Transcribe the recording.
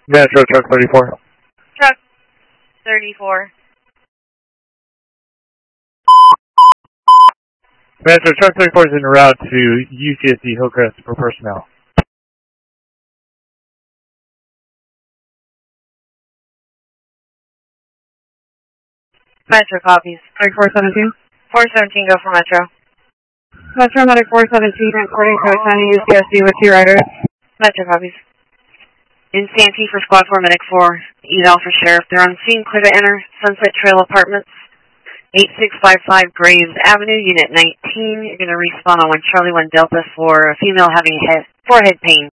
Metro Truck 34. Truck 34. Metro Truck 34 is en route to UCSD Hillcrest for personnel. Metro copies. 3417. 417, go for Metro. Metro Medic 417, transporting Coach County UCSD with 2 riders. Metro copies. In Santee for Squad 4, Medic 4, eval for Sheriff. They're on scene, clear to enter. Sunset Trail Apartments, 8655 Graves Avenue, Unit 19. You're going to respawn on 1 Charlie 1 Delta for a female having forehead pain.